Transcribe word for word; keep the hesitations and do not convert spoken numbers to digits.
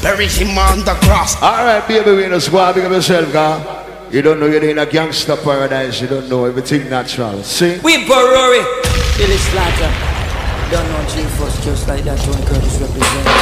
bury him on the cross. Alright, baby, we in a squad, big up yourself, God. You don't know you're in a gangster paradise, you don't know everything natural. See? We Barori, Billy Slaughter. Don't know G-Force just like that, Tony Curtis represents.